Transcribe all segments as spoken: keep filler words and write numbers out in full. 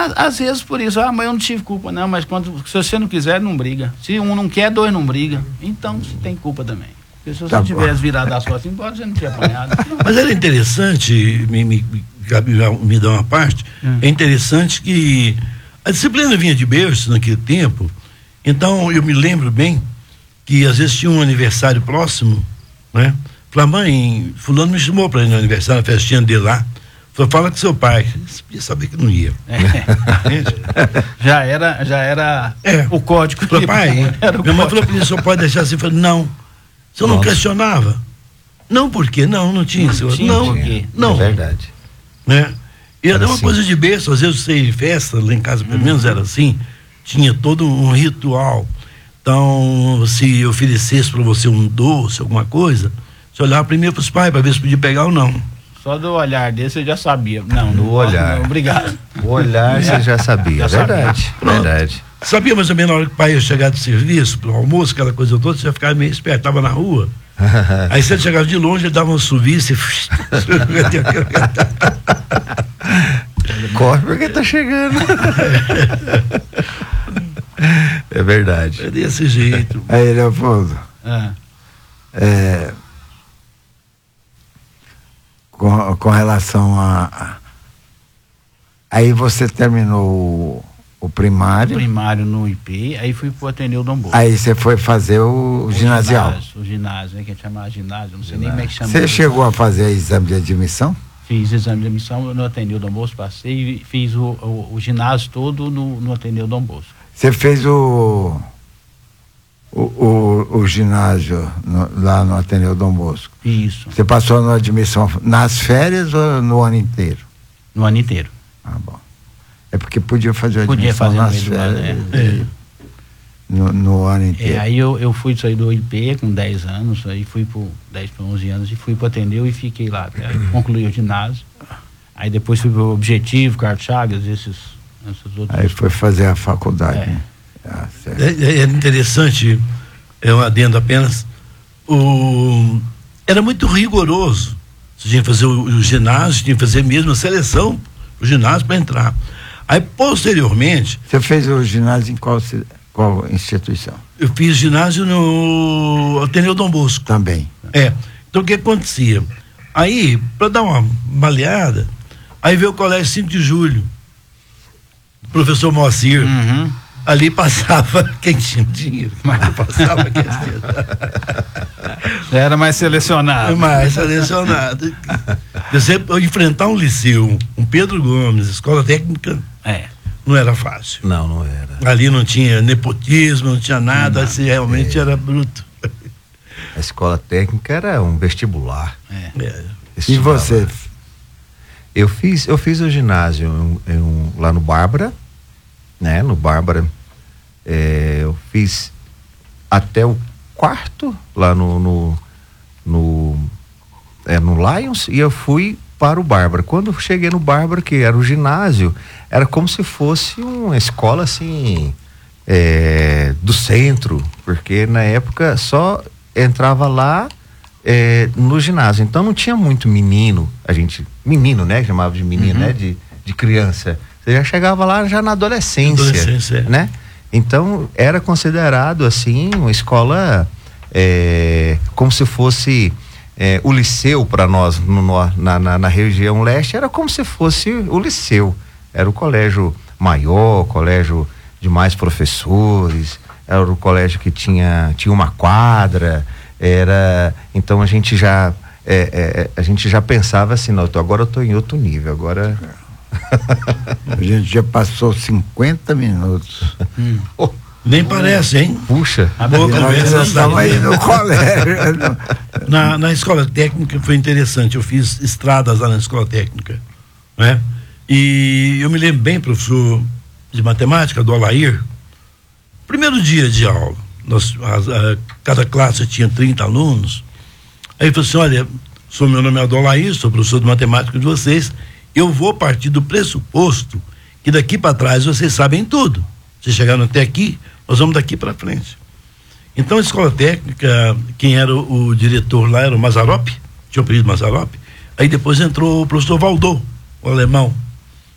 À, às vezes por isso, ah, mas eu não tive culpa, não, mas quando, se você não quiser, não briga. Se um não quer, dois não briga. Então você tem culpa também. Porque se você tá tivesse virado as costas embora, você não tinha apanhado. Mas era interessante, me, me, me, me dá uma parte, hum. é interessante que a disciplina vinha de berço naquele tempo, então eu me lembro bem que às vezes tinha um aniversário próximo, né? Falei, mãe, fulano me chamou para ir no aniversário, na festinha dele lá. Falei, fala com seu pai. Eu sabia que não ia. É. já era, já era é. o código. Falei, pai, era o minha mãe falou para ele, só pode deixar assim. Eu falei, não. Você não questionava? Não, por quê? Não, não tinha. Não, tinha não, por quê? Não. É verdade. Né? E era uma assim. coisa de berço, às vezes você ia em festa, lá em casa pelo hum. menos era assim, tinha todo um ritual. Então, se oferecesse para você um doce, alguma coisa, você olhava primeiro para os pais para ver se podia pegar ou não. Só do olhar dele você já sabia. Não, do olhar. Não, obrigado. O olhar você já sabia, já verdade. Sabia. Verdade. Sabia mais ou menos na hora que o pai ia chegar do serviço, pro almoço, aquela coisa toda, você já ficava meio esperto, tava na rua. Aí você chegava de longe, ele dava um suviço e... Corre porque tá chegando. É verdade. É desse jeito. Aí, Leopoldo. Ah. É, com, com relação a, a. Aí você terminou o, o primário. O primário no I P, aí fui pro Ateneu Dom Bosco. Aí você foi fazer o, o ginasial. Ginásio, o ginásio, né? Que a gente chamava ginásio, não sei ginásio. nem como é que chama. Você chegou a fazer exame de admissão? Fiz exame de admissão no Ateneu Dom Bosco, passei e fiz o, o, o ginásio todo no, no Ateneu Dom Bosco. Você fez o. O, o, o ginásio no, lá no Ateneu Dom Bosco. Isso. Você passou na admissão nas férias ou no ano inteiro? No ano inteiro. Ah, bom. É porque podia fazer a podia admissão fazer nas no férias. Ano, é. e, no, no ano inteiro. É, aí eu, eu fui sair do I P com dez anos, aí fui por dez para onze anos e fui para Ateneu e fiquei lá. Até concluí o ginásio. Aí depois fui pro Objetivo, Carlos Chagas, esses, esses outros. Aí foi fazer a faculdade. É. Né? Ah, é, é interessante, é um adendo apenas, o, era muito rigoroso. Você tinha que fazer o, o ginásio, tinha que fazer mesmo a seleção, o ginásio para entrar. Aí, posteriormente... Você fez o ginásio em qual, qual instituição? Eu fiz ginásio no Ateneu Dom Bosco. Também. É. Então, o que acontecia? Aí, para dar uma baleada, aí veio o colégio cinco de julho, professor Moacir. Uhum. Ali passava quem tinha dinheiro, mas passava quem tinha. Era mais selecionado. Mais selecionado. Você enfrentar um liceu, um Pedro Gomes, escola técnica, é. não era fácil. Não, não era. Ali não tinha nepotismo, não tinha nada, não, assim, realmente é. era bruto. A escola técnica era um vestibular. É. É. E você? Eu fiz, eu fiz o ginásio em, em, lá no Bárbara, né? No Bárbara, é, eu fiz até o quarto lá no no, no, é, no Lions e eu fui para o Bárbara. Quando eu cheguei no Bárbara, que era o ginásio, era como se fosse uma escola assim, é, do centro, porque na época só entrava lá é, no ginásio, então não tinha muito menino, a gente, menino, né? Chamava de menino, uhum. né? De, de criança. Você já chegava lá já na adolescência, adolescência, né? Então era considerado assim uma escola é, como se fosse é, o liceu para nós no, na, na, na região leste, era como se fosse o liceu, era o colégio maior, colégio de mais professores, era o colégio que tinha tinha uma quadra, era, então a gente já é, é, a gente já pensava assim, não, agora eu tô em outro nível, agora a gente já passou cinquenta minutos. Hum. Oh, nem parece, hein? Puxa. A boa conversa. Estava aí no colégio. na, na escola técnica foi interessante. Eu fiz estradas lá na escola técnica, né? E eu me lembro bem, professor de matemática, do Alair. Primeiro dia de aula, nós, a, a, cada classe tinha trinta alunos. Aí ele falou assim: olha, sou, meu nome é Adolair, sou professor de matemática de vocês. Eu vou partir do pressuposto que daqui para trás vocês sabem tudo. Vocês chegaram até aqui, nós vamos daqui para frente. Então a escola técnica, quem era o, o diretor lá era o Mazzaropi, tinha o apelido Mazzaropi. Aí depois entrou o professor Valdô, o alemão.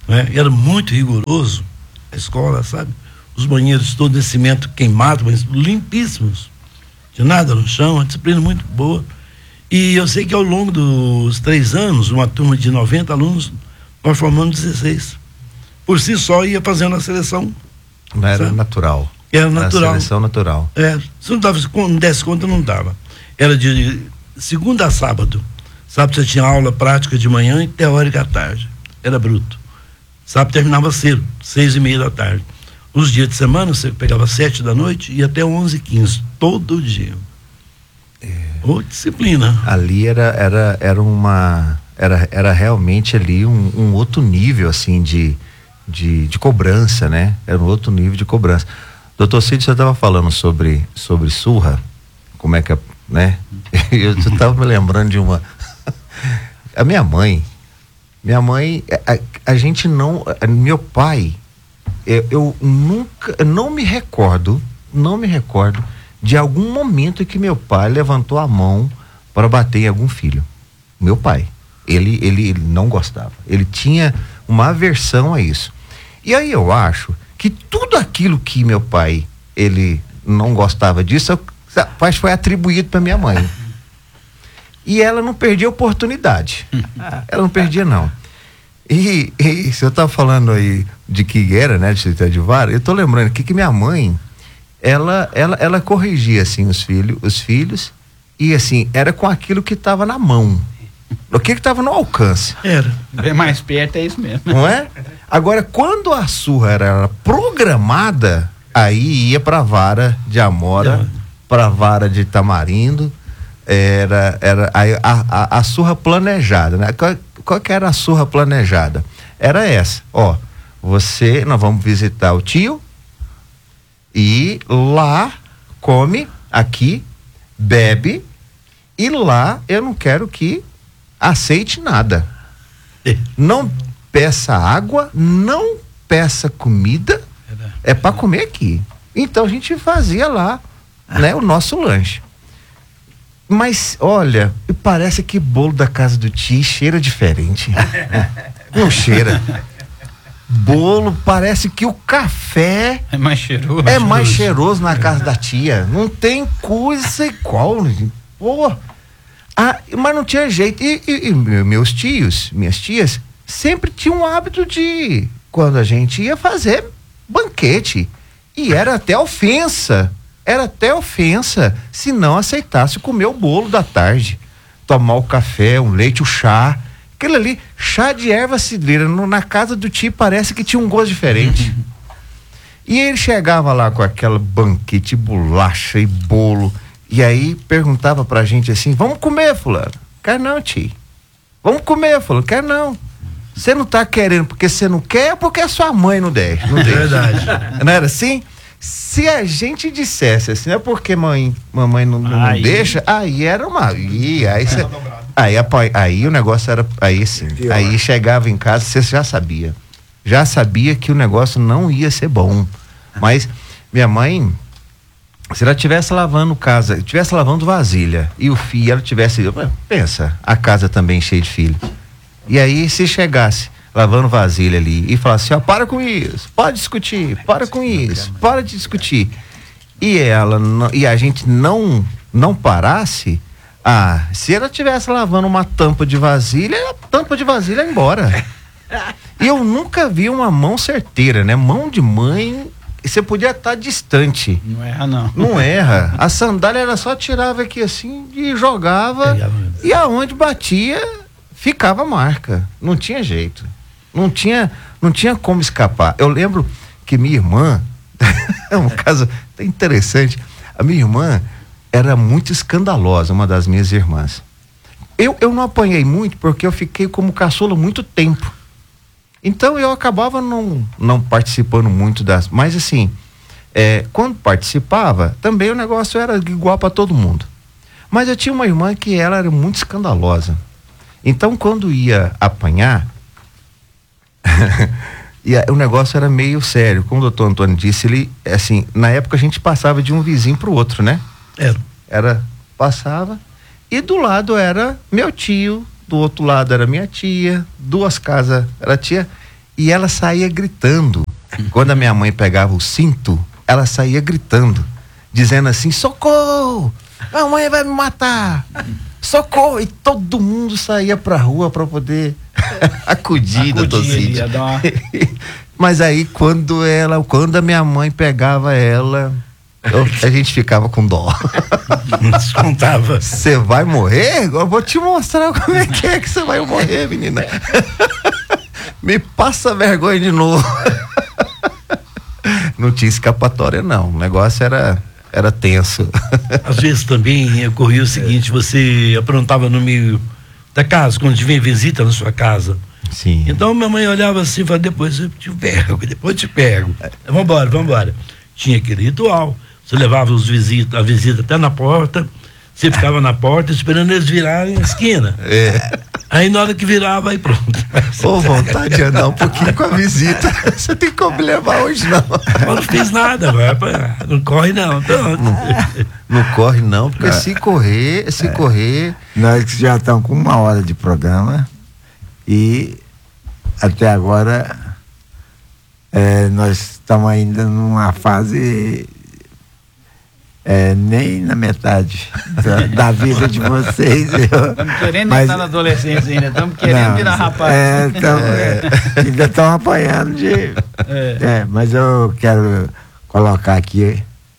né? Era muito rigoroso a escola, sabe? Os banheiros todos de cimento queimado, mas limpíssimos, de nada no chão, uma disciplina muito boa. E eu sei que ao longo dos três anos, uma turma de noventa alunos, nós formamos dezesseis. Por si só ia fazendo a seleção. Não era sabe? natural. Era natural. Era seleção natural. É, se não dava, não desse conta, não dava. Era de segunda a sábado. Sábado você tinha aula prática de manhã e teórica à tarde. Era bruto. Sábado terminava cedo, seis e meia da tarde. Os dias de semana você pegava sete da noite e até onze e quinze, todo dia. É. Ô, disciplina. Ali era, era, era uma, era, era realmente ali um, um outro nível, assim, de, de, de cobrança, né? Era um outro nível de cobrança. Doutor Cid, você estava falando sobre, sobre surra, como é que é, né? Eu estava me lembrando de uma... A minha mãe, minha mãe, a, a gente não, a, meu pai, eu, eu nunca, eu não me recordo, não me recordo de algum momento em que meu pai levantou a mão para bater em algum filho. Meu pai, ele, ele, ele não gostava, ele tinha uma aversão a isso. E aí eu acho que tudo aquilo que meu pai, ele não gostava disso, mas foi atribuído para minha mãe. E ela não perdia oportunidade. Ela não perdia, não. E, e se eu tava falando aí de que era, né, de de vara, eu tô lembrando aqui que minha mãe, ela, ela, ela corrigia, assim, os filhos, os filhos, e assim, era com aquilo que estava na mão. O que estava no alcance. Era. Bem mais perto, é isso mesmo. Não é? Agora, quando a surra era programada, aí ia pra vara de amora, pra vara de tamarindo, era, era a, a, a surra planejada, né? Qual, qual que era a surra planejada? Era essa, ó, você, nós vamos visitar o tio e lá come, aqui bebe e lá eu não quero que aceite nada. Não peça água, não peça comida, é para comer aqui. Então a gente fazia lá, né, o nosso lanche. Mas, olha, parece que bolo da casa do tio cheira diferente. Não cheira. Bolo, parece que o café é mais cheiroso. É mais cheiroso na casa da tia. Não tem coisa igual. Pô. Ah, mas não tinha jeito. E, e, e meus tios, minhas tias, sempre tinham o hábito de, quando a gente ia fazer banquete, e era até ofensa. Era até ofensa se não aceitasse comer o bolo da tarde, tomar o café, um leite, o chá, aquele ali, chá de erva cidreira, no, na casa do tio parece que tinha um gosto diferente. E ele chegava lá com aquela banquete, bolacha e bolo, e aí perguntava pra gente assim, vamos comer, fulano? Quer não, tio? Vamos comer, fulano? Quer não? Você não tá querendo porque você não quer ou porque a sua mãe não deixa? Não deixa. Verdade. Não era assim? Se a gente dissesse assim, é porque mãe, mamãe não, não aí. deixa, aí era uma. Aí, aí, cê, aí, aí, aí o negócio era. Aí sim. Aí chegava em casa, você já sabia. Já sabia que o negócio não ia ser bom. Mas minha mãe, se ela estivesse lavando casa, estivesse lavando vasilha, e o filho, ela tivesse. Pensa, a casa também cheia de filho. E aí, se chegasse lavando vasilha ali e falasse, ó, para com isso, pode discutir, para com isso, para de discutir. E ela, não, e a gente não, não parasse, ah, se ela tivesse lavando uma tampa de vasilha, a tampa de vasilha ia embora. E eu nunca vi uma mão certeira, né? Mão de mãe, você podia estar distante. Não erra, não. Não erra. A sandália ela só tirava aqui assim e jogava, e aonde batia, ficava marca. Não tinha jeito. Não tinha, não tinha como escapar. Eu lembro que minha irmã, é um caso interessante, a minha irmã era muito escandalosa, uma das minhas irmãs. Eu, eu não apanhei muito porque eu fiquei como caçula muito tempo. Então eu acabava não, não participando muito das... Mas assim, é, quando participava, também o negócio era igual para todo mundo. Mas eu tinha uma irmã que ela era muito escandalosa. Então quando ia apanhar, e a, o negócio era meio sério. Como o doutor Antônio disse, ele, assim, na época a gente passava de um vizinho pro outro, né? Era. Era, passava, e do lado era meu tio, do outro lado era minha tia, duas casas era tia, e ela saía gritando. Quando a minha mãe pegava o cinto, ela saía gritando, dizendo assim: socorro, a mãe vai me matar, socorro. E todo mundo saía pra rua para poder acudir, doutor Cid. Uma... Mas aí quando ela, quando a minha mãe pegava ela, eu, a gente ficava com dó. Contava. Você vai morrer? Eu vou te mostrar como é que é que você vai morrer, menina. Me passa vergonha de novo. Não tinha escapatória, não. O negócio era, era tenso. Às vezes também ocorria o seguinte: você aprontava no meio da casa, quando vinha visita na sua casa. Sim. Então minha mãe olhava assim e falava: depois eu te pego, depois eu te pego. Vambora, vambora. Tinha aquele ritual. Você levava os visita, a visita até na porta, você ficava na porta esperando eles virarem a esquina. É. Aí na hora que virava, aí pronto. Ô, vontade de andar um pouquinho com a visita. Você tem como me levar hoje, não? Eu não fiz nada, agora. Não corre não. Não, não corre não, porque é. se correr, se é. correr... Nós já estamos com uma hora de programa e até agora é, nós estamos ainda numa fase... É, nem na metade da, da vida de vocês. Estamos querendo mas, entrar na adolescência ainda, estamos querendo não, virar rapaz. É, tamo, é, ainda estão apanhando de. É. É, mas eu quero colocar aqui.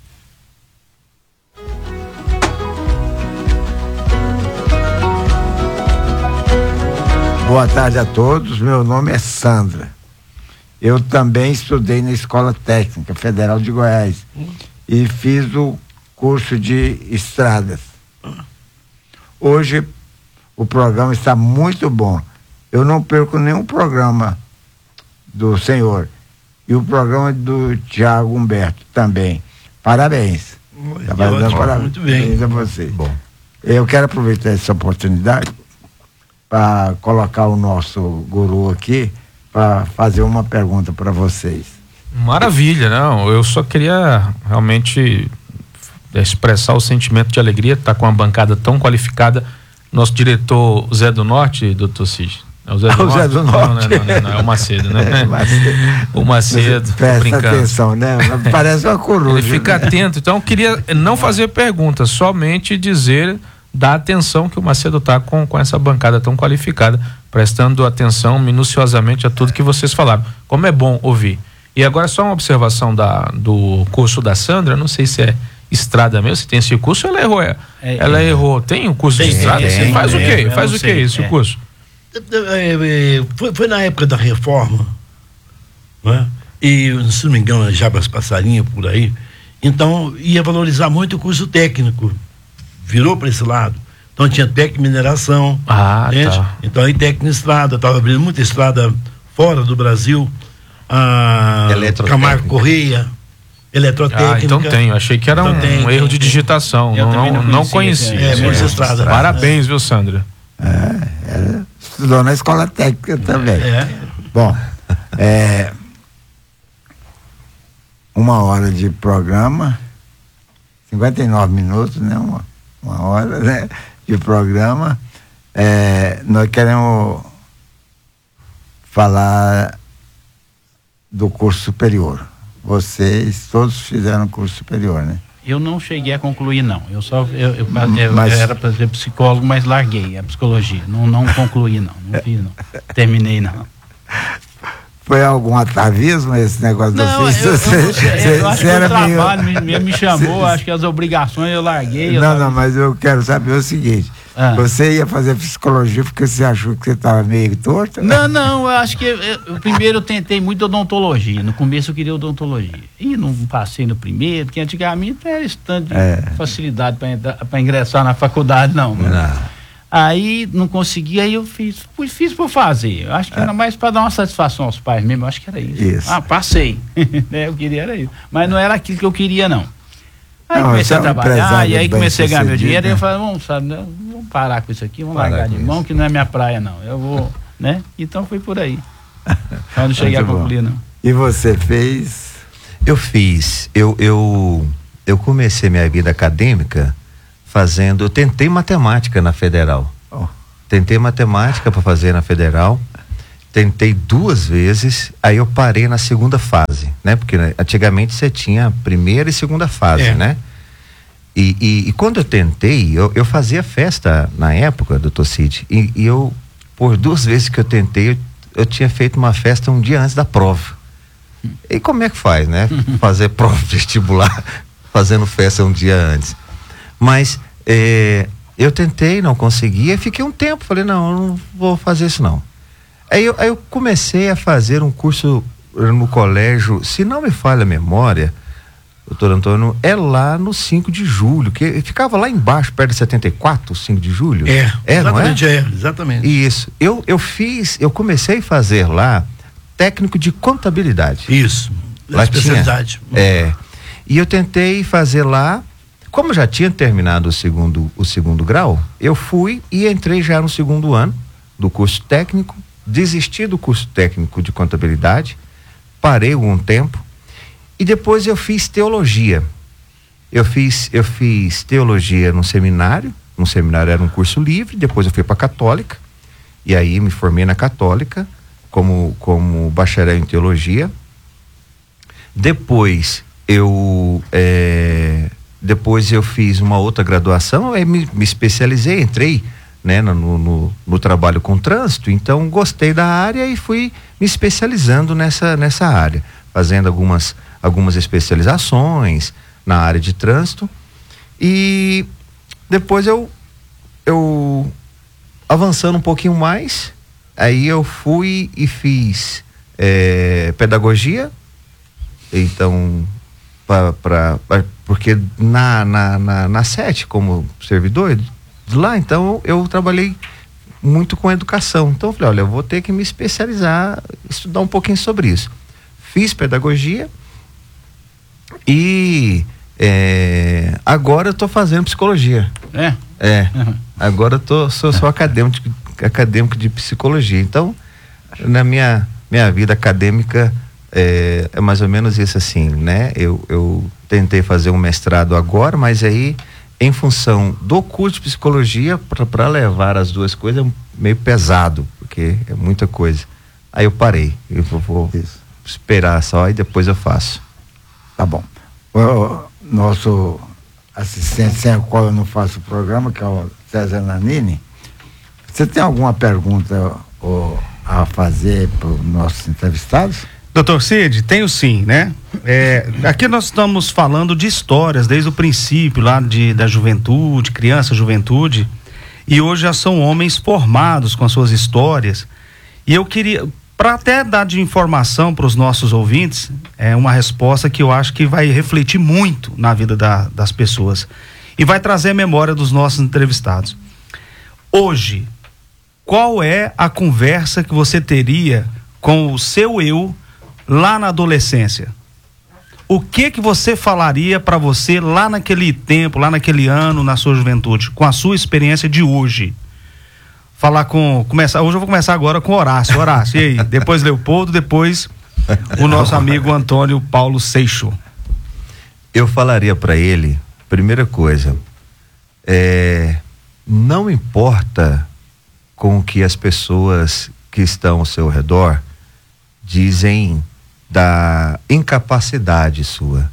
Boa tarde a todos, meu nome é Sandra. Eu também estudei na Escola Técnica Federal de Goiás e fiz o curso de estradas. Hoje o programa está muito bom. Eu não perco nenhum programa do senhor. E o programa do Tiago Humberto também. Parabéns. Tá ótimo, parabéns muito bem. A você. Bom. Eu quero aproveitar essa oportunidade para colocar o nosso guru aqui para fazer uma pergunta para vocês. Maravilha, não, eu só queria realmente expressar o sentimento de alegria de estar com uma bancada tão qualificada. Nosso diretor Zé do Norte, doutor Cid. É o Zé do, o Zé do Norte? Não, não, não, não, é o Macedo, né? É, Macedo. O Macedo, presta brincando. Atenção, né? Parece uma coruja. Ele fica né? atento, então eu queria não fazer perguntas, somente dizer da atenção que o Macedo está com, com essa bancada tão qualificada, prestando atenção minuciosamente a tudo que vocês falaram. Como é bom ouvir. E agora só uma observação da, do curso da Sandra, não sei se é estrada mesmo, se tem esse curso, ela errou. É, ela é, errou. Tem o um curso tem, de estrada? Tem, tem, faz tem, o quê? É, faz o quê esse é. curso? É, foi, foi na época da reforma, né? E, se não me engano, Jabas Passarinho por aí. Então, ia valorizar muito o curso técnico. Virou para esse lado. Então, tinha técnico em mineração. Ah, tá. Então, aí técnico em estrada. Estava abrindo muita estrada fora do Brasil. Ah, Camargo Correia, eletrotécnica. Ah, então tem, achei que era então um, tem, um erro tem, de digitação, não, não, não, não conhecia. É, é, estrada. Parabéns, viu, Sandra? É, ela estudou na Escola Técnica também. É. Bom, é, uma hora de programa, cinquenta e nove minutos, né? Uma, uma hora, né, de programa. É, nós queremos falar do curso superior. Vocês todos fizeram curso superior, né? Eu não cheguei a concluir, não. Eu só eu, eu, eu, mas, eu era para ser psicólogo, mas larguei a psicologia. Não, não concluí, não. Não fiz, não. Terminei, não. Foi algum atavismo esse negócio não, do ofício? Eu, eu, eu, cê, eu acho que o trabalho meio... me, me chamou, cê, acho que as obrigações eu larguei. Eu não, tava... não, mas eu quero saber o seguinte. Ah. Você ia fazer psicologia porque você achou que você estava meio torto? Não, não, eu acho que eu, eu, primeiro eu tentei muito odontologia. No começo eu queria odontologia. E não passei no primeiro, porque antigamente não era esse tanto de é. facilidade para ingressar na faculdade, não. não. Aí não consegui, aí eu fiz, fui, fiz por fazer. Eu acho que era mais para dar uma satisfação aos pais mesmo, eu acho que era isso. isso. Ah, passei. Eu queria era isso. Mas não era aquilo que eu queria, não. Aí não, comecei a trabalhar, e aí comecei a ganhar meu dinheiro, né? E eu falei, vamos, sabe, né? Vamos parar com isso aqui, vamos parar largar de mão, que não é minha praia, não. Eu vou, né? Então foi por aí. Eu não cheguei a concluir, não. E você fez? Eu fiz. Eu, eu, eu comecei minha vida acadêmica fazendo, eu tentei matemática na Federal. Oh. Tentei matemática para fazer na Federal. tentei duas vezes, aí eu parei na segunda fase, né? Porque né, antigamente você tinha primeira e segunda fase, É. né? E, e, e quando eu tentei, eu, eu fazia festa na época, doutor Cid, e, e eu, por duas vezes que eu tentei, eu, eu tinha feito uma festa um dia antes da prova. E como é que faz, né? Fazer prova vestibular, fazendo festa um dia antes. Mas é, eu tentei, não conseguia, fiquei um tempo, falei, não, eu não vou fazer isso não. Aí eu, aí eu comecei a fazer um curso no colégio, se não me falha a memória, doutor Antônio, é lá no cinco de julho, que ficava lá embaixo, perto de setenta e quatro, cinco de julho. É, é exatamente, não é? é, exatamente. Isso. Eu, eu fiz, eu comecei a fazer lá técnico de contabilidade. Isso, Lá especialidade. tinha, é. E eu tentei fazer lá, como eu já tinha terminado o segundo, o segundo grau, eu fui e entrei já no segundo ano do curso técnico, desisti do curso técnico de contabilidade, parei um tempo e depois eu fiz teologia. Eu fiz, eu fiz teologia num seminário, num seminário era um curso livre, depois eu fui para a Católica e aí me formei na Católica como, como bacharel em teologia. Depois eu é, depois eu fiz uma outra graduação, aí me, me especializei, entrei né, no, no, no trabalho com trânsito, então gostei da área e fui me especializando nessa, nessa área, fazendo algumas, algumas especializações na área de trânsito e depois eu, eu avançando um pouquinho mais, aí eu fui e fiz é, pedagogia, então pra, pra, pra, porque na, na, na, na sete como servidor lá, então eu trabalhei muito com educação, então eu falei, olha, eu vou ter que me especializar, estudar um pouquinho sobre isso. Fiz pedagogia e é, agora eu tô fazendo psicologia. É? É, Uhum. agora eu tô, sou, sou acadêmico, acadêmico de psicologia, então na minha, minha vida acadêmica é, é mais ou menos isso assim, né? Eu, eu tentei fazer um mestrado agora, mas aí em função do curso de psicologia, para levar as duas coisas é meio pesado, porque é muita coisa. Aí eu parei, eu vou, vou esperar só e depois eu faço. Tá bom. O nosso assistente sem o qual eu não faço o programa, que é o César Nanini, você tem alguma pergunta ou, a fazer para os nossos entrevistados? Doutor Cid, tenho sim, né? É, aqui nós estamos falando de histórias desde o princípio lá de, da juventude, criança, juventude, e hoje já são homens formados com as suas histórias. E eu queria, para até dar de informação para os nossos ouvintes, é uma resposta que eu acho que vai refletir muito na vida da, das pessoas e vai trazer a memória dos nossos entrevistados. Hoje, qual é a conversa que você teria com o seu eu lá na adolescência? O que que você falaria para você lá naquele tempo, lá naquele ano, na sua juventude, com a sua experiência de hoje? Falar com, começar, hoje eu vou começar agora com Horácio, Horácio, e aí? Depois Leopoldo, depois o nosso amigo Antônio Paulo Seixo. Eu falaria para ele, primeira coisa, é, não importa com o que as pessoas que estão ao seu redor dizem da incapacidade sua.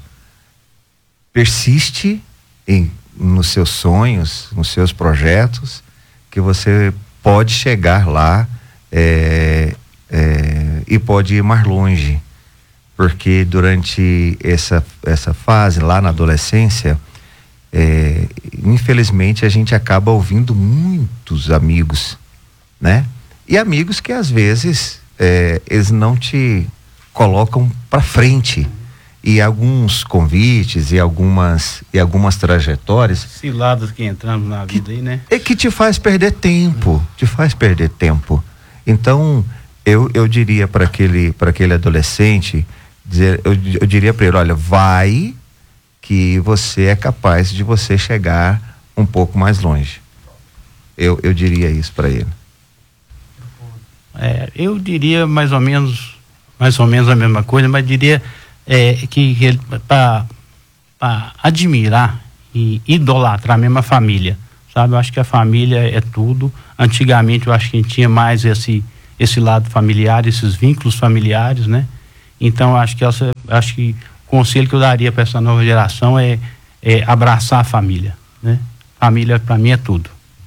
Persiste em, nos seus sonhos, nos seus projetos, que você pode chegar lá é, é, e pode ir mais longe, porque durante essa, essa fase lá na adolescência, é, infelizmente a gente acaba ouvindo muitos amigos, né? E amigos que às vezes é, eles não te colocam para frente, e alguns convites e algumas e algumas trajetórias Ciladas que entramos na vida aí, né? é que te faz perder tempo, te faz perder tempo. Então eu, eu diria para aquele para aquele adolescente, dizer, eu, eu diria para ele, olha, vai que você é capaz de você chegar um pouco mais longe. Eu, eu diria isso para ele. É, eu diria mais ou menos mais ou menos a mesma coisa, mas diria é, que, que para admirar e idolatrar mesmo a família, sabe? Eu acho que a família é tudo. Antigamente eu acho que tinha mais esse esse lado familiar, esses vínculos familiares, né? Então acho que essa, acho que o conselho que eu daria para essa nova geração é, é abraçar a família, né? Família para mim é tudo.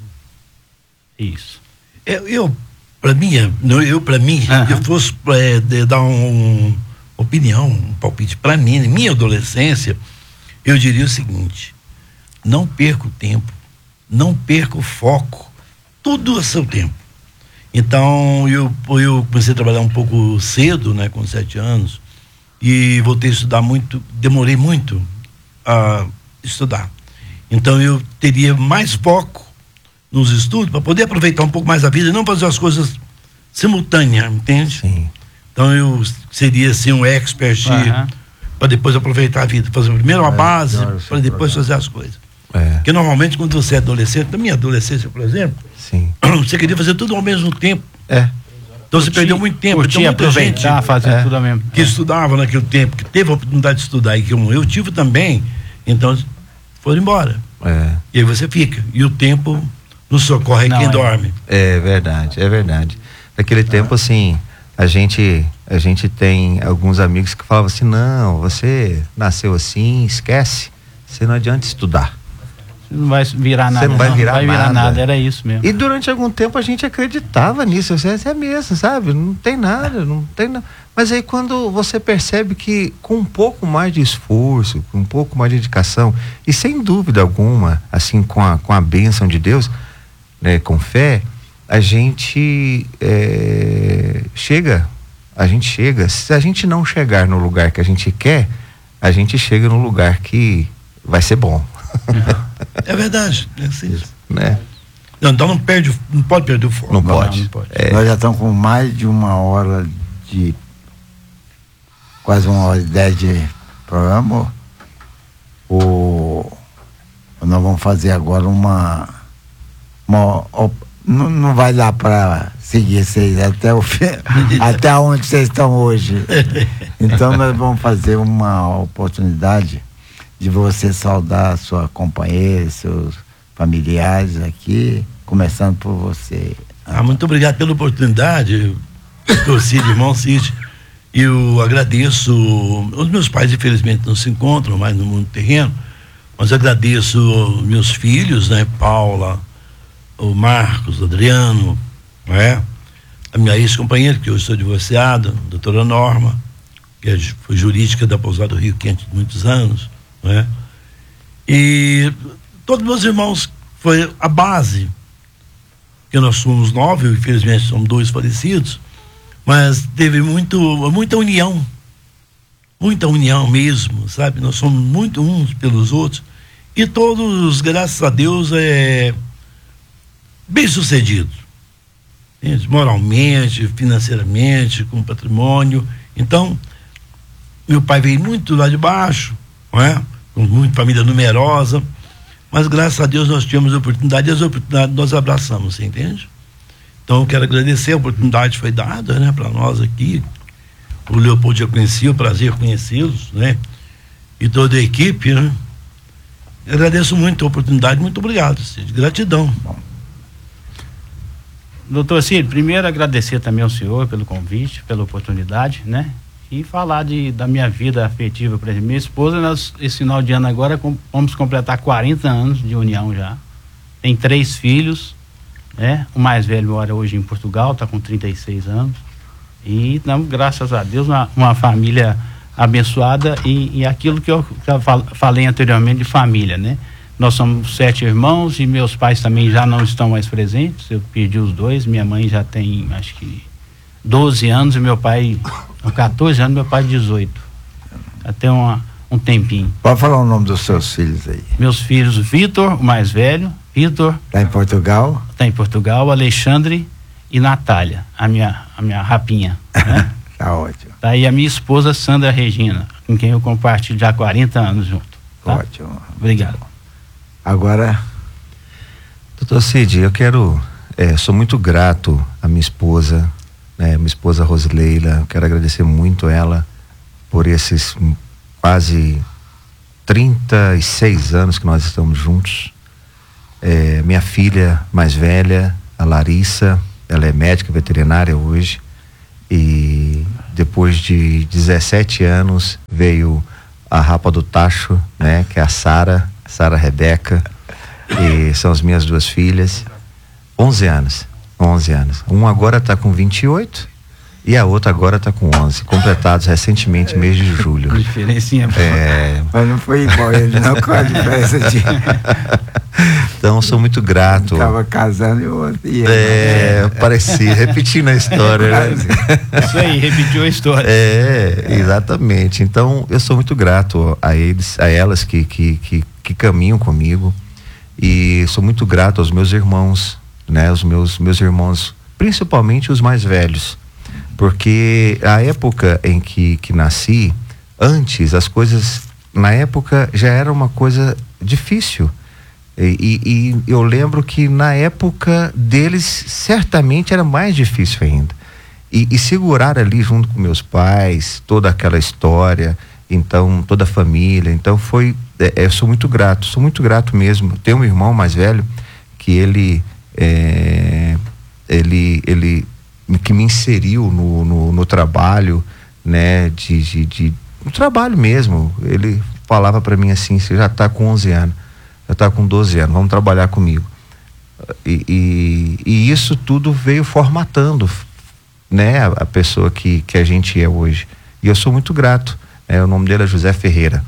Isso. Eu, eu para mim, eu para mim, Uhum. eu fosse é, de, dar um, um opinião, um palpite para mim, na minha adolescência, eu diria o seguinte: não perca o tempo, não perca o foco, tudo a seu tempo. Então eu eu comecei a trabalhar um pouco cedo, né, com sete anos, e voltei a estudar muito, demorei muito a estudar. Então eu teria mais foco nos estudos para poder aproveitar um pouco mais a vida e não fazer as coisas simultâneas, entende? Sim. Então eu seria assim um expert Uhum. para depois aproveitar a vida, fazer primeiro uma É, base adoro esse para depois programa. fazer as coisas. É, Porque normalmente quando você é adolescente, na minha adolescência, por exemplo, sim. você queria fazer tudo ao mesmo tempo. É. Então você perdeu muito tempo. Curtir, Então muita gente aproveitar, fazer é, tudo ao mesmo. que estudava naquele tempo, que teve a oportunidade de estudar e que eu, eu tive também, então foram embora. É. E aí você fica. E o tempo nos socorre Não, quem é. dorme. É verdade, é verdade. Naquele tempo, assim, a gente, a gente tem alguns amigos que falavam assim, não, você nasceu assim, esquece, você não adianta estudar. Você não vai virar nada. Você não vai virar vai virar nada. nada, era isso mesmo. E durante algum tempo a gente acreditava nisso, você é mesmo, sabe? Não tem nada, não tem nada. Mas aí quando você percebe que com um pouco mais de esforço, com um pouco mais de dedicação, e sem dúvida alguma, assim, com a, com a bênção de Deus, né, com fé, a gente é, chega, a gente chega, se a gente não chegar no lugar que a gente quer, a gente chega no lugar que vai ser bom. É verdade. É assim. Né? Não, então não perde, o- não pode perder o foco. Não pode. não pode. É, Nós já estamos com mais de uma hora de. Quase uma hora e dez de programa. O, nós vamos fazer agora uma. uma op- não, não vai dar para seguir vocês até o fim, até onde vocês estão hoje. Então nós vamos fazer uma oportunidade de você saudar a sua companheira, seus familiares aqui, começando por você. Ah, muito obrigado pela oportunidade, doutor Cid, irmão Cid. E eu agradeço. Os meus pais, infelizmente, não se encontram mais no mundo terreno, mas agradeço meus filhos, né? Paula, o Marcos, o Adriano, né? A minha ex-companheira, que eu estou divorciado, a doutora Norma, que é, foi jurídica da Pousada do Rio Quente de muitos anos, né? E todos meus irmãos, foi a base, que nós somos nove, infelizmente somos dois falecidos, mas teve muito, muita união, muita união mesmo, sabe? Nós somos muito uns pelos outros e todos, graças a Deus, é bem sucedidos, entende? Moralmente, financeiramente, com patrimônio. Então, meu pai veio muito lá de baixo, não é? Com muita família numerosa, mas graças a Deus nós tivemos a oportunidade e as oportunidades nós abraçamos, você entende? Então eu quero agradecer, a oportunidade foi dada, né, para nós aqui. O Leopoldo já conhecia, o prazer conhecê-los, né? E toda a equipe, né? Eu agradeço muito a oportunidade, muito obrigado, Cid, gratidão. Doutor Cid, primeiro agradecer também ao senhor pelo convite, pela oportunidade, né? E falar de, da minha vida afetiva, por exemplo. Minha esposa, nós, esse final de ano agora, com, vamos completar quarenta anos de união já. Tem três filhos, né? O mais velho mora hoje em Portugal, está com trinta e seis anos. E estamos, graças a Deus, uma, uma família abençoada e, e aquilo que eu, que eu fal, falei anteriormente de família, né? Nós somos sete irmãos e meus pais também já não estão mais presentes. Eu perdi os dois. Minha mãe já tem, acho que, doze anos e meu pai, com quatorze anos, meu pai dezoito. Até uma, um tempinho. Pode falar o nome dos seus filhos aí. Meus filhos, Vitor, o mais velho, Vitor, Está em Portugal? está em Portugal, Alexandre e Natália, a minha, a minha rapinha, né? Tá ótimo. Tá aí a minha esposa, Sandra Regina, com quem eu compartilho já quarenta anos junto. Tá? Ótimo. Obrigado. Agora, doutor Cid, eu quero, é, sou muito grato à minha esposa, né, minha esposa Rosileila, quero agradecer muito ela por esses hum, quase trinta e seis anos que nós estamos juntos. É, minha filha mais velha, a Larissa, ela é médica veterinária hoje, e depois de dezessete anos veio a Rapa do Tacho, né? Que é a Sara, Sara Rebeca, e são as minhas duas filhas. onze anos, onze anos. Um agora está com vinte e oito e a outra agora está com onze, completados recentemente, mês de julho. A diferencinha. É... Mas não foi igual ele, não, com a diferença de... Então, sou muito grato. Estava casando e o outro. E ele, é, né? parecia, repetindo a história. Né? Isso aí, repetiu a história. É, exatamente. Então, eu sou muito grato a eles, a elas que, que, que, que caminham comigo, e sou muito grato aos meus irmãos, né? Os meus, meus irmãos, principalmente os mais velhos, porque a época em que, que nasci, antes as coisas, na época já era uma coisa difícil. E, e, e eu lembro que na época deles certamente era mais difícil ainda. E, e segurar ali junto com meus pais, toda aquela história, então toda a família, então foi, é, eu sou muito grato, sou muito grato mesmo. Tenho um irmão mais velho que ele, é, ele, ele que me inseriu no, no, no trabalho, né, de, de, de no trabalho mesmo. Ele falava para mim assim: você já está com onze anos, eu estava com doze anos, vamos trabalhar comigo. E, e, e isso tudo veio formatando, né, a, a pessoa que, que a gente é hoje. E eu sou muito grato, né, o nome dele é José Ferreira.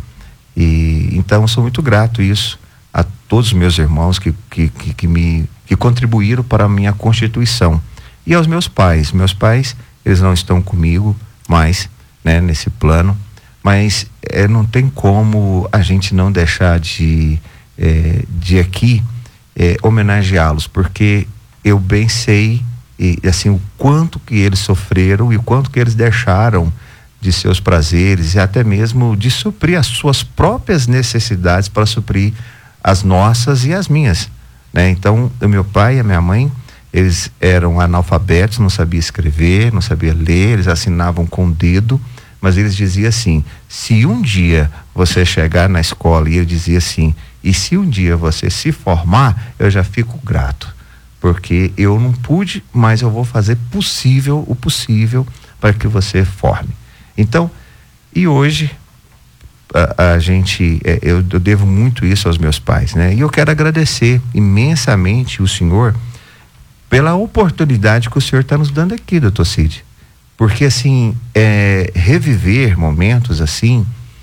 E então eu sou muito grato isso a todos os meus irmãos que, que, que, que me que contribuíram para a minha constituição. E aos meus pais. Meus pais, eles não estão comigo mais, né, nesse plano, mas é, não tem como a gente não deixar de É, de aqui é, homenageá-los, porque eu bem sei e, assim, o quanto que eles sofreram e o quanto que eles deixaram de seus prazeres e até mesmo de suprir as suas próprias necessidades para suprir as nossas e as minhas, né? Então, o meu pai e a minha mãe, eles eram analfabetos, não sabiam escrever, não sabiam ler, eles assinavam com o dedo, mas eles diziam assim: se um dia você chegar na escola, e eu dizia assim, e se um dia você se formar, eu já fico grato, porque eu não pude, mas eu vou fazer possível, o possível para que você forme. Então, e hoje a, a gente, é, eu, eu devo muito isso aos meus pais, né? E eu quero agradecer imensamente o senhor pela oportunidade que o senhor está nos dando aqui, doutor Cid, porque assim, é, reviver momentos assim,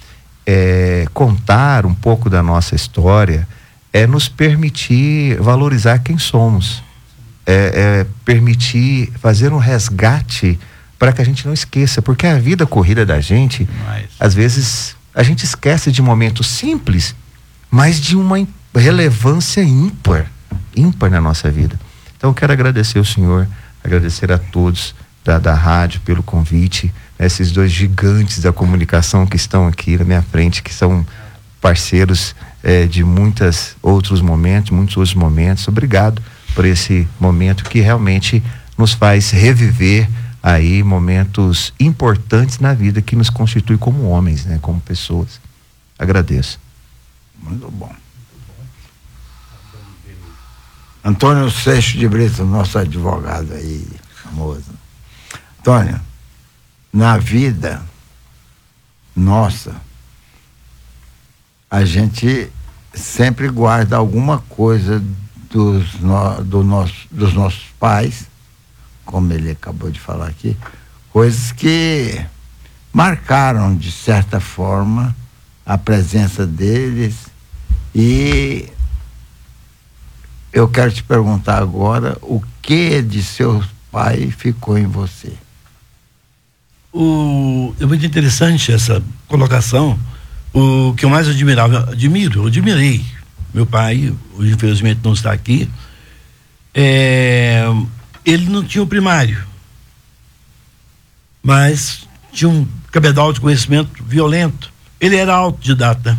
É, contar um pouco da nossa história, é nos permitir valorizar quem somos, é, é permitir fazer um resgate para que a gente não esqueça, porque a vida corrida da gente, mas, às vezes a gente esquece de momentos simples, mas de uma relevância ímpar, ímpar na nossa vida. Então eu quero agradecer o senhor, agradecer a todos da, da rádio pelo convite, esses dois gigantes da comunicação que estão aqui na minha frente, que são parceiros eh, de muitos outros momentos, muitos outros momentos. Obrigado por esse momento que realmente nos faz reviver aí momentos importantes na vida que nos constitui como homens, né, como pessoas. Agradeço. Muito bom. Antônio Seixo de Brito, nosso advogado aí, famoso. Antônio, na vida nossa, a gente sempre guarda alguma coisa dos, no, do nosso, dos nossos pais, como ele acabou de falar aqui, coisas que marcaram de certa forma a presença deles. E eu quero te perguntar agora, o que de seu pai ficou em você? O, é muito interessante essa colocação. O que eu mais admirava, admiro, eu admirei meu pai, hoje infelizmente não está aqui, é, ele não tinha o primário, mas tinha um cabedal de conhecimento violento. Ele era autodidata.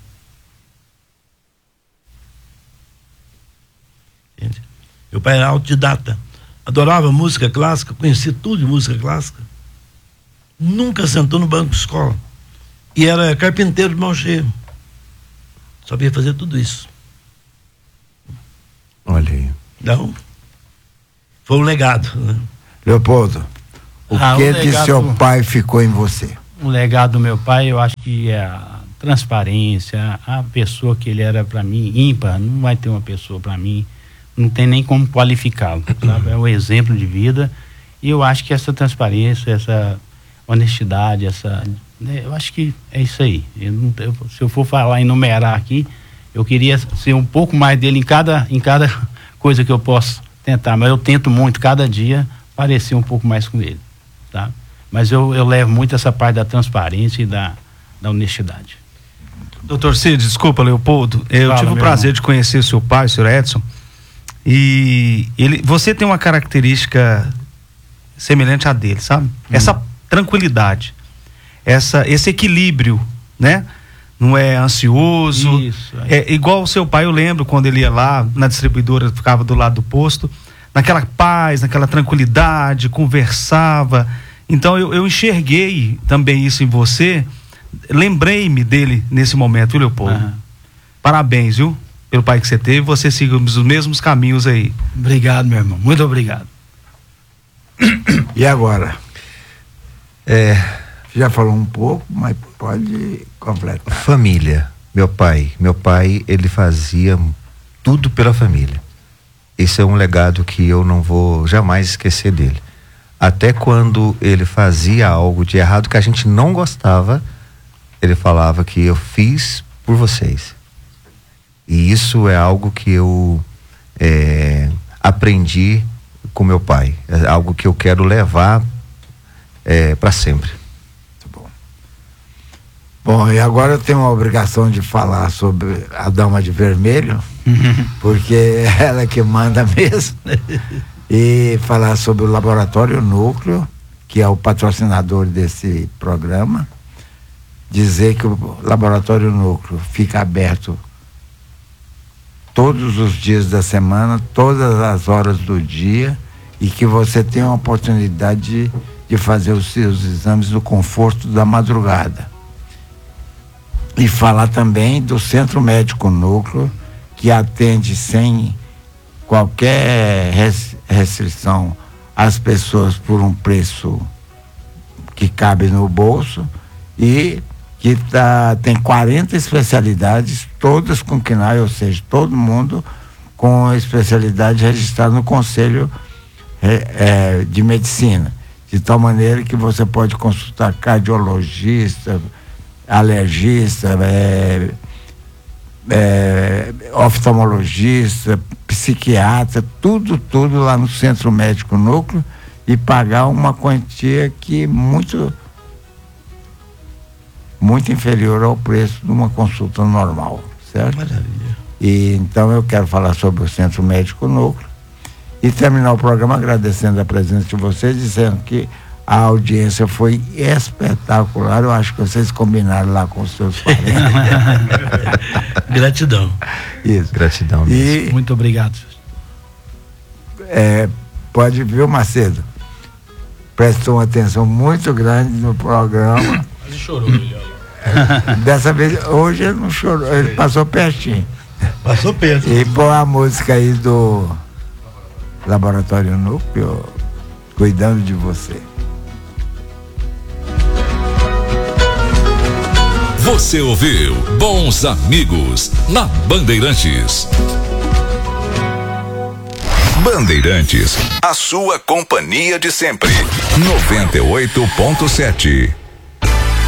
Entende? Meu pai era autodidata, adorava música clássica, conhecia tudo de música clássica, nunca sentou no banco de escola e era carpinteiro de mão cheia, sabia fazer tudo isso. Olha aí. Não. foi o legado, né? Leopoldo, o Ah, que o de legado- seu pai ficou em você? O legado do meu pai, eu acho que é a transparência, a pessoa que ele era para mim, ímpar, não vai ter uma pessoa para mim, não tem nem como qualificá-lo, sabe? É um exemplo de vida, e eu acho que essa transparência, essa honestidade, essa, né, eu acho que é isso aí. Eu não, eu, se eu for falar, enumerar aqui, eu queria ser um pouco mais dele em cada, em cada coisa que eu posso tentar, mas eu tento muito, cada dia, parecer um pouco mais com ele, tá? Mas eu, eu levo muito essa parte da transparência e da, da honestidade. Doutor Cid, desculpa, Leopoldo. Eu Fala, tive o meu prazer irmão. de conhecer seu pai, o senhor Edson. E ele, você tem uma característica semelhante à dele, sabe? Hum. Essa tranquilidade, essa, esse equilíbrio, né? Não é ansioso. Isso. É igual o seu pai, eu lembro quando ele ia lá na distribuidora, ficava do lado do posto, naquela paz, naquela tranquilidade, conversava. Então eu, eu enxerguei também isso em você, lembrei-me dele nesse momento, viu, Leopoldo? Uhum. Parabéns, viu? Pelo pai que você teve, você siga os mesmos caminhos aí. Obrigado, meu irmão, muito obrigado. E agora? É, Já falou um pouco, mas pode completar. família. Meu pai, meu pai, ele fazia tudo pela família. Esse é um legado que eu não vou jamais esquecer dele. Até quando ele fazia algo de errado que a gente não gostava, ele falava que eu fiz por vocês. E isso é algo que eu é, aprendi com meu pai. É algo que eu quero levar é, para sempre. Muito bom. Bom, e agora eu tenho a obrigação de falar sobre a Dama de Vermelho, porque é ela que manda mesmo. E falar sobre o Laboratório Núcleo, que é o patrocinador desse programa. Dizer que o Laboratório Núcleo fica aberto todos os dias da semana, todas as horas do dia, e que você tem a oportunidade de, de fazer os seus exames no conforto da madrugada. E falar também do Centro Médico Núcleo, que atende sem qualquer res, restrição às pessoas por um preço que cabe no bolso, e que tá, tem quarenta especialidades, todas com C N A I, ou seja, todo mundo com especialidade registrada no Conselho é, é, de Medicina, de tal maneira que você pode consultar cardiologista, alergista, é, é, oftalmologista, psiquiatra, tudo, tudo lá no Centro Médico Núcleo, e pagar uma quantia que muito muito inferior ao preço de uma consulta normal, certo? Maravilha. E então eu quero falar sobre o Centro Médico Núcleo e terminar o programa agradecendo a presença de vocês, dizendo que a audiência foi espetacular. Eu acho que vocês combinaram lá com os seus parentes. Gratidão. Isso. Gratidão mesmo. E Muito obrigado. é, pode ver, Macedo, prestou uma atenção muito grande no programa. Ele chorou, ele, ó. Dessa vez, hoje ele não chorou, ele passou pertinho. Passou peso. E põe a música aí do Laboratório Núcleo, cuidando de você. Você ouviu Bons Amigos na Bandeirantes. Bandeirantes, a sua companhia de sempre. noventa e oito ponto sete.